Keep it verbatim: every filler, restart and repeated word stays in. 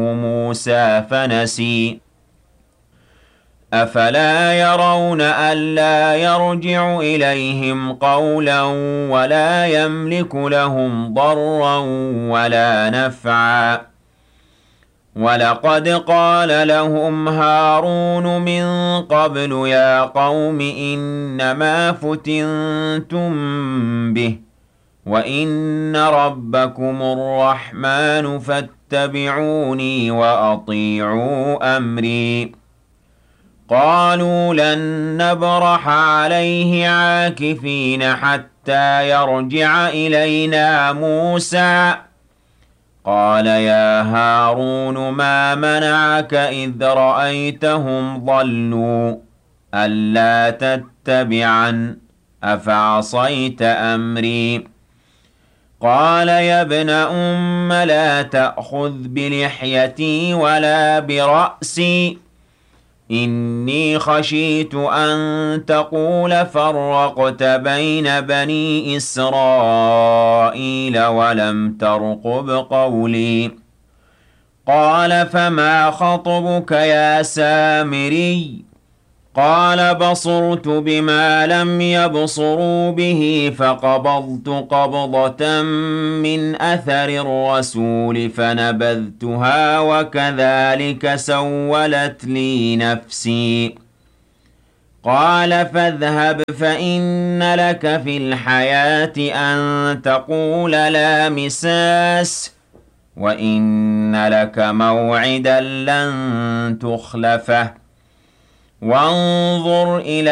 موسى فنسي أفلا يرون ألا يرجع إليهم قولا ولا يملك لهم ضرا ولا نفعا ولقد قال لهم هارون من قبل يا قوم إنما فتنتم به وإن ربكم الرحمن فاتبعوني وأطيعوا أمري قالوا لن نبرح عليه عاكفين حتى يرجع إلينا موسى قال يا هارون ما منعك إذ رأيتهم ضلوا ألا تتبعن أفعصيت أمري قال يا ابن أم لا تأخذ بلحيتي ولا برأسي إني خشيت أن تقول فرقت بين بني إسرائيل ولم ترقب قولي قال فما خطبك يا سامري قال بصرت بما لم يبصروا به فقبضت قبضة من أثر الرسول فنبذتها وكذلك سولت لي نفسي قال فاذهب فإن لك في الحياة أن تقول لا مساس وإن لك موعدا لن تخلفه وانظر إلى